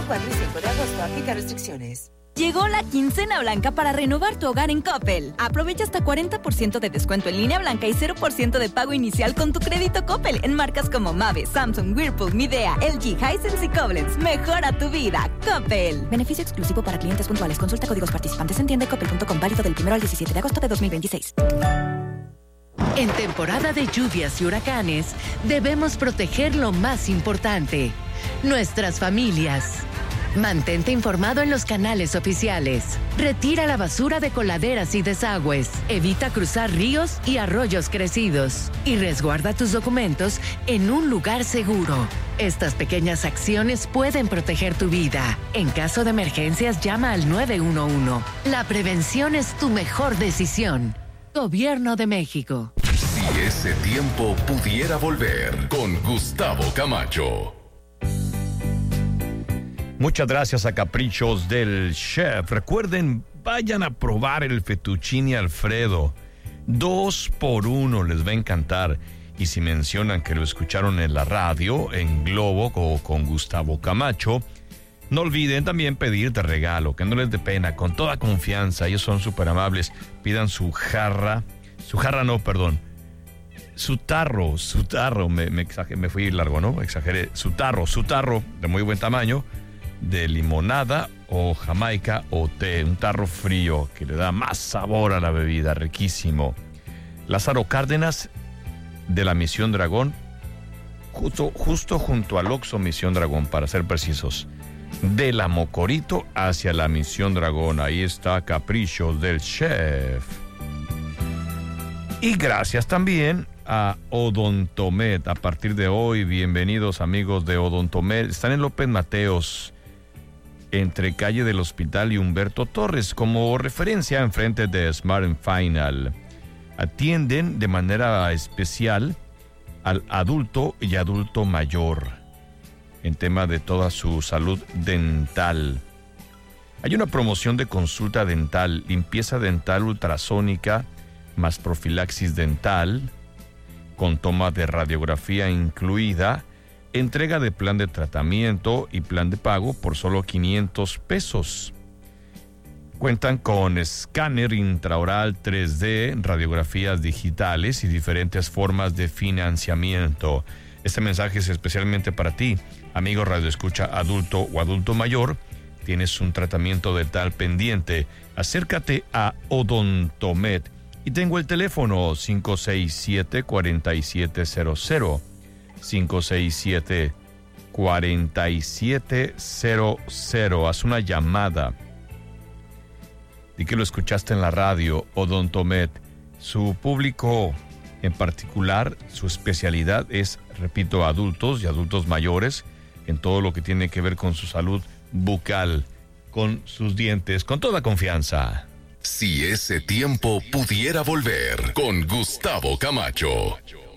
4 y 5 de agosto. Aplica restricciones. Llegó la quincena blanca para renovar tu hogar en Coppel. Aprovecha hasta 40% de descuento en línea blanca y 0% de pago inicial con tu crédito Coppel en marcas como Mave, Samsung, Whirlpool, Midea, LG, Hisense y Koblenz. Mejora tu vida, Coppel. Beneficio exclusivo para clientes puntuales. Consulta códigos participantes en tiendacoppel.com, válido del 1 al 17 de agosto de 2026. En temporada de lluvias y huracanes, debemos proteger lo más importante: nuestras familias. Mantente informado en los canales oficiales. Retira la basura de coladeras y desagües. Evita cruzar ríos y arroyos crecidos. Y resguarda tus documentos en un lugar seguro. Estas pequeñas acciones pueden proteger tu vida. En caso de emergencias, llama al 911. La prevención es tu mejor decisión. Gobierno de México. Si ese tiempo pudiera volver, con Gustavo Camacho. Muchas gracias a Caprichos del Chef. Recuerden, vayan a probar el fettuccine Alfredo. 2 por 1, les va a encantar. Y si mencionan que lo escucharon en la radio, en Globo o con Gustavo Camacho, no olviden también pedir de regalo, que no les dé pena, con toda confianza. Ellos son súper amables. Pidan su tarro, me fui largo, ¿no? Exageré. Su tarro de muy buen tamaño, de limonada o jamaica o té, un tarro frío que le da más sabor a la bebida, riquísimo. Lázaro Cárdenas de la Misión Dragón, justo junto al Oxxo Misión Dragón, para ser precisos, de la Mocorito hacia la Misión Dragón. Ahí está Caprichos del Chef. Y gracias también a Odontomed. A partir de hoy, bienvenidos amigos de Odontomed. Están en López Mateos, entre calle del Hospital y Humberto Torres, como referencia enfrente de Smart & Final. Atienden de manera especial al adulto y adulto mayor en tema de toda su salud dental. Hay una promoción de consulta dental, limpieza dental ultrasónica más profilaxis dental, con toma de radiografía incluida, entrega de plan de tratamiento y plan de pago por solo $500. Cuentan con escáner intraoral 3D, radiografías digitales y diferentes formas de financiamiento. Este mensaje es especialmente para ti, amigo radioescucha adulto o adulto mayor. Tienes un tratamiento dental pendiente. Acércate a Odontomed y tengo el teléfono 567-4700. 567-4700. Haz una llamada. Di que lo escuchaste en la radio. Odontomed. Su público en particular, su especialidad es, repito, adultos y adultos mayores, en todo lo que tiene que ver con su salud bucal, con sus dientes, con toda confianza. Si ese tiempo pudiera volver, con Gustavo Camacho.